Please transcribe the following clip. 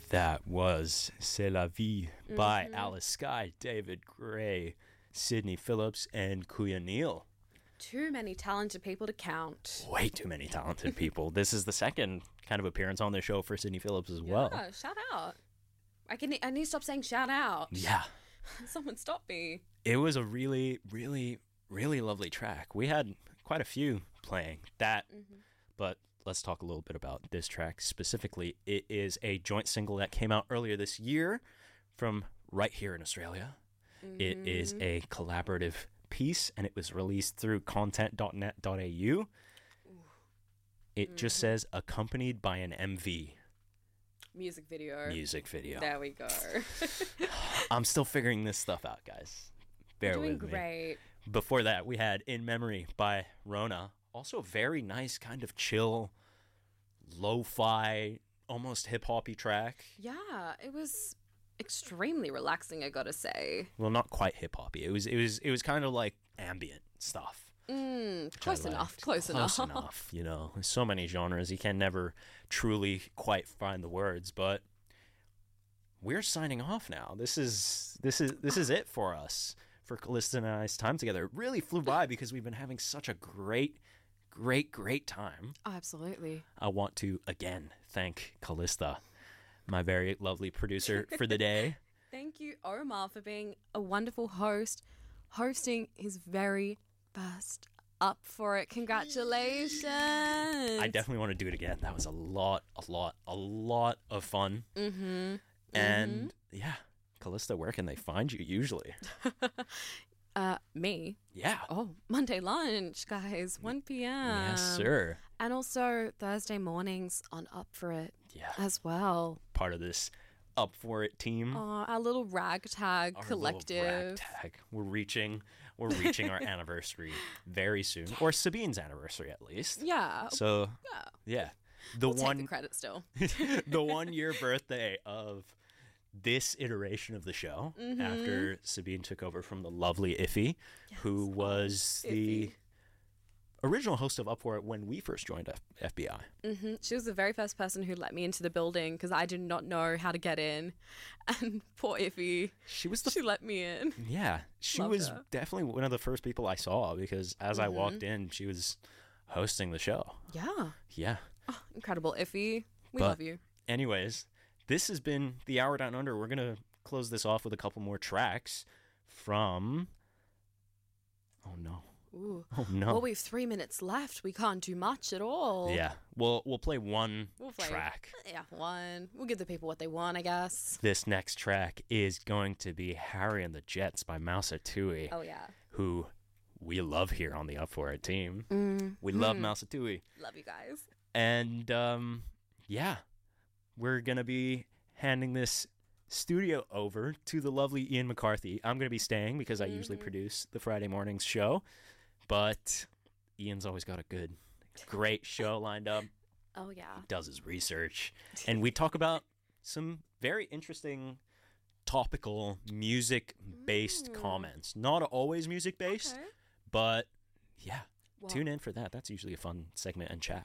That was C'est la vie by Alice Skye, David Gray, Sydney Phillips, and Kuya Neal. Too many talented people to count. Way too many talented people. This is the second kind of appearance on the show for Sydney Phillips as well. Yeah, shout out. I need to stop saying shout out. Yeah. Someone stop me. It was a really, really, really lovely track. We had quite a few playing that, but let's talk a little bit about this track specifically. It is a joint single that came out earlier this year from right here in Australia. It is a collaborative piece, and it was released through content.net.au. It just says accompanied by an MV. Music video. There we go. I'm still figuring this stuff out, guys. Bear with me. Doing great. Before that, we had In Memory by Rona. Also very nice, kind of chill, lo-fi, almost hip-hoppy track. Yeah, it was extremely relaxing, I gotta say. Well, not quite hip-hoppy. It was kind of like ambient stuff. Close enough. Close enough, you know. There's so many genres, you can never truly quite find the words, but we're signing off now. This is it for us, for Callista and I's time together. It really flew by because we've been having such a great time. Oh, absolutely. I want to again thank Callista, my very lovely producer for the day. Thank you, Omar, for being a wonderful host, hosting his very first Up For It. Congratulations. I definitely want to do it again. That was a lot of fun. And yeah, Callista, where can they find you usually? Me? Yeah. Oh, Monday lunch, guys, 1 p.m. Yes, sir. And also Thursday mornings on Up For It as well. Part of this Up For It team. Our little ragtag collective. We're reaching our anniversary very soon, or Sabine's anniversary at least. Yeah. So yeah, We'll take the credit still. the 1 year birthday of this iteration of the show after Sabine took over from the lovely Iffy, who was the original host of Up For It when we first joined FBI. She was the very first person who let me into the building because I did not know how to get in. And poor Iffy, she let me in. Yeah, she Loved was her. definitely one of the first people I saw because as I walked in, she was hosting the show. Yeah. Yeah. Oh, incredible, Iffy. We love you. Anyways, this has been the Hour Down Under. We're going to close this off with a couple more tracks from... Oh, no. Ooh. Oh, no. Well, we have 3 minutes left. We can't do much at all. Yeah. We'll play one track. Yeah, one. We'll give the people what they want, I guess. This next track is going to be Harry and the Jets by Mousa Tui. Oh, yeah. Who we love here on the Up For It team. We love Mousa Tui. Love you guys. And, yeah, we're going to be handing this studio over to the lovely Ian McCarthy. I'm going to be staying because I usually produce the Friday mornings show, but Ian's always got a great show lined up. Oh, yeah. Does his research. And we talk about some very interesting topical music-based comments. Not always music-based, but yeah, tune in for that. That's usually a fun segment and chat.